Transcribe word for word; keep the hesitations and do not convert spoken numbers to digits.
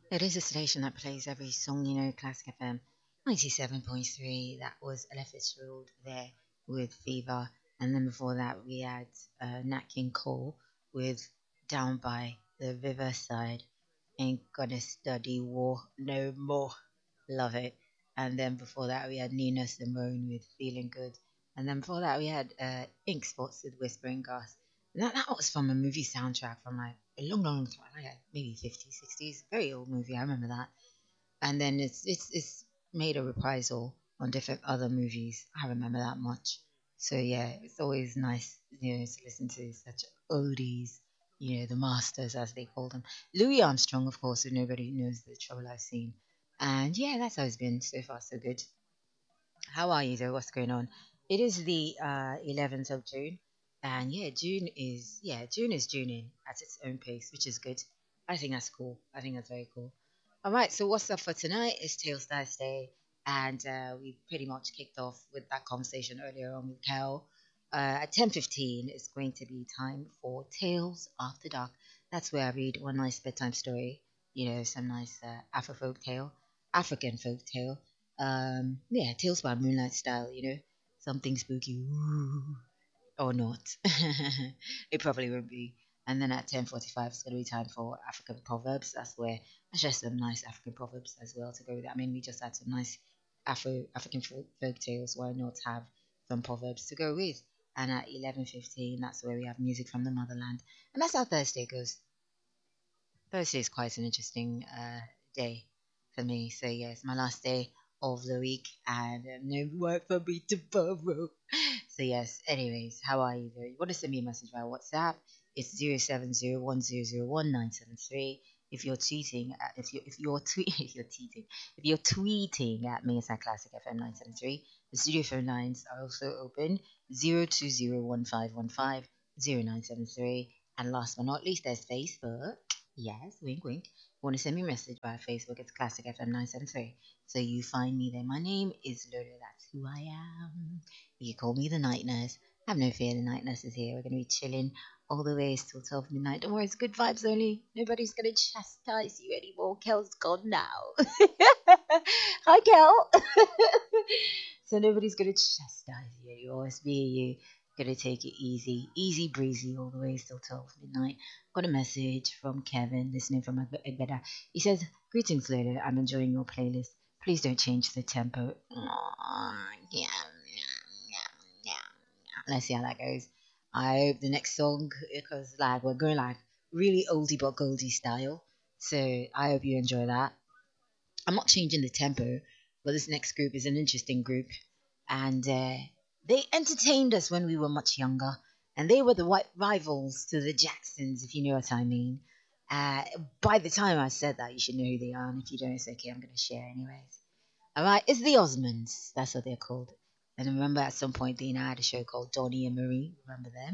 It is a station that plays every song, you know, Classic F M ninety-seven point three. That was Ella Fitzgerald there with Fever. And then before that, we had uh, Nat King Cole with Down by the Riverside. Ain't gonna study war no more. Love it. And then before that, we had Nina Simone with Feeling Good. And then before that, we had uh, Ink Spots with Whispering Grass. And that, that was from a movie soundtrack from like a long, long time, like maybe fifties, sixties. Very old movie. I remember that. And then it's it's it's made a reprisal on different other movies. I remember that much. So yeah, it's always nice, you know, to listen to such oldies, you know, the masters as they call them. Louis Armstrong, of course, if nobody knows the trouble I've seen. And yeah, that's how it's been so far, so good. How are you though? What's going on? It is the uh, eleventh of June, and yeah, June is yeah, June is June at its own pace, which is good. I think that's cool. I think that's very cool. All right, so what's up for tonight? It's Tails Dice Day, and uh, we pretty much kicked off with that conversation earlier on with Cal. Uh, at ten fifteen, it's going to be time for Tales After Dark. That's where I read one nice bedtime story, you know, some nice uh, Afro folk tale, African folk tale, um, yeah, Tales by Moonlight style, you know, something spooky, ooh, or not. It probably won't be. And then at ten forty-five, it's going to be time for African proverbs. That's where I share some nice African proverbs as well to go with it. I mean, we just had some nice Afro African folk, folk tales. Why not have some proverbs to go with? And at eleven fifteen, that's where we have music from the motherland. And that's how Thursday goes. Thursday is quite an interesting uh, day for me. So yeah, it's my last day of the week and um, no work for me tomorrow. So yes, anyways, how are you doing? You want to send me a message via WhatsApp? It's zero seven zero one zero zero one nine seven three. If you're tweeting, at, if you if you're tweet if you're tweeting, if you're tweeting at me, it's at Classic F M nine seven three. The studio phone lines are also open zero two zero one five one five zero nine seven three. And last but not least, there's Facebook. Yes, wink, wink. You want to send me a message via Facebook? It's Classic F M nine seven three. So you find me there. My name is Lola. That's who I am. You can call me the night nurse. Have no fear, the night nurse is here. We're going to be chilling all the way till twelve midnight. Don't worry, it's good vibes only. Nobody's going to chastise you anymore. Kel's gone now. Hi, Kel. So nobody's going to chastise you. You always be you. Gonna take it easy, easy breezy all the way till twelve midnight. Got a message from Kevin, listening from Egbeda. He says, "Greetings, Lola. I'm enjoying your playlist. Please don't change the tempo." Aw, yeah, yeah, yeah, yeah. Let's see how that goes. I hope the next song, because like we're going like really oldie but goldie style. So I hope you enjoy that. I'm not changing the tempo, but this next group is an interesting group, and uh, they entertained us when we were much younger, and they were the white rivals to the Jacksons, if you know what I mean. Uh, by the time I said that, you should know who they are, and if you don't, it's okay. I'm going to share anyways. All right, it's the Osmonds. That's what they're called. And remember, at some point, they now had a show called Donnie and Marie. Remember them?